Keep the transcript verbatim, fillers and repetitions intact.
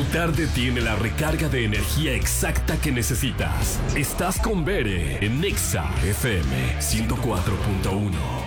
tarde tiene la recarga de energía exacta que necesitas. Estás con Bere en Nexa F M ciento cuatro punto uno.